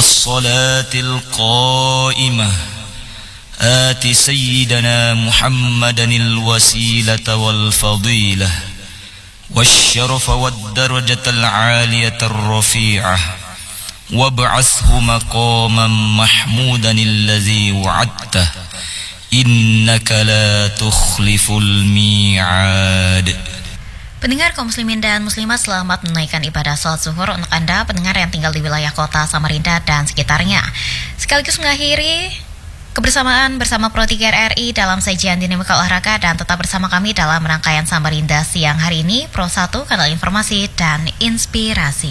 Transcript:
والصلاة القائمة آت سيدنا محمدا الوسيلة والفضيلة والشرف والدرجة العالية الرفيعة وابعثه مقاما محمودا الذي وعدته إنك لا تخلف الميعاد. Pendengar kaum muslimin dan muslimat, selamat menunaikan ibadah salat zuhur untuk Anda pendengar yang tinggal di wilayah kota Samarinda dan sekitarnya. Sekaligus mengakhiri kebersamaan bersama Pro 3 RRI dalam sajian dinamika olahraga, dan tetap bersama kami dalam rangkaian Samarinda siang hari ini. Pro 1, kanal informasi dan inspirasi.